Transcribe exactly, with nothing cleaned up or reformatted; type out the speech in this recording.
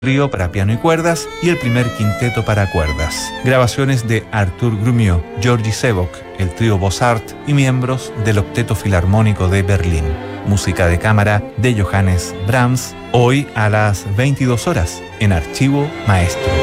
trío para piano y cuerdas y el primer quinteto para cuerdas. Grabaciones de Artur Grumio, Georgi Sebok, el trío Bossart y miembros del Octeto Filarmónico de Berlín. Música de cámara de Johannes Brahms, hoy a las veintidós horas en Archivo Maestro.